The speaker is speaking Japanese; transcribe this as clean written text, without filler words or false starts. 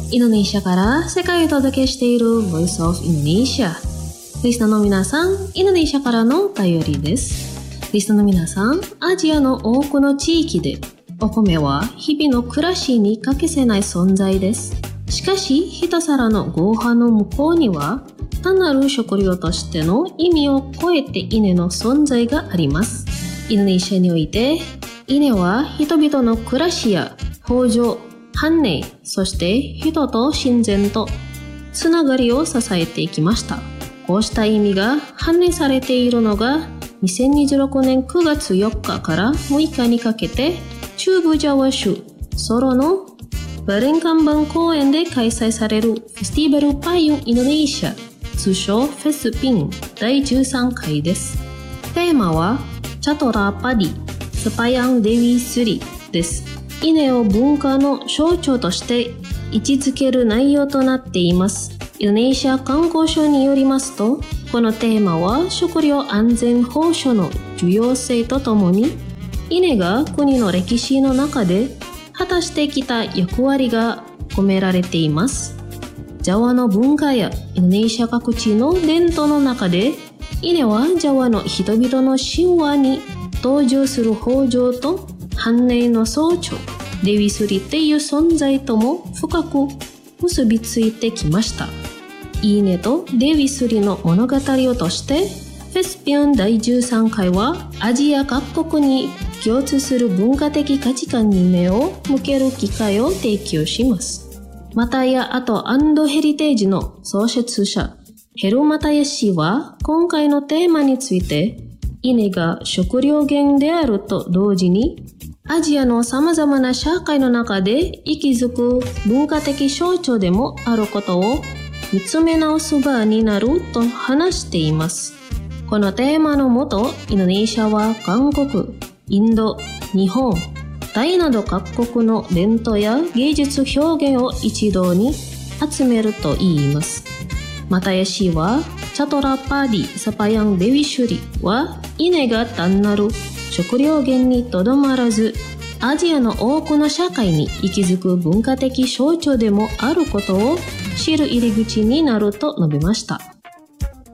インドネシアから世界をお届けしている Voice of Indonesia。リスナーの皆さん、インドネシアからのお便りです。リスナーの皆さん、アジアの多くの地域でお米は日々の暮らしに欠かせない存在です。しかし、一皿のご飯の向こうには、単なる食料としての意味を超えて稲の存在があります。インドネシアにおいて、稲は人々の暮らしや豊穣、繁栄、そして人と自然とつながりを支えていきました。こうした意味が反映されているのが、2026年9月4日から6日にかけて、中部ジャワ州ソロのバレンカンバン公園で開催されるフェスティバルパユンインドネシア、通称フェスピン第13回です。テーマはチャトラパディ、スパヤンデウィスリです。稲を文化の象徴として位置づける内容となっています。インドネシア観光省によりますと、このテーマは食料安全保障の重要性とともに、稲が国の歴史の中で果たしてきた役割が込められています。ジャワの文化やインドネシア各地の伝統の中で、稲はジャワの人々の神話に登場する豊穣と繁栄の象徴、デウィスリっていう存在とも深く結びついてきました。稲とデウィスリの物語をとして、フェスピョン第13回はアジア各国に共通する文化的価値観に目を向ける機会を提供します。マタヤ・アト・アンド・ヘリテージの創設者、ヘル・マタヤ氏は今回のテーマについて、稲が食料源であると同時に、アジアの様々な社会の中で息づく文化的象徴でもあることを見つめ直す場になると話しています。このテーマのもと、インドネシアは韓国、インド、日本、タイなど各国の伝統や芸術表現を一堂に集めると言います。マタヤ氏は、チャトラパディ・サパヤン・デウィシュリは、稲が単なる食料源にとどまらず、アジアの多くの社会に息づく文化的象徴でもあることを知る入り口になると述べました。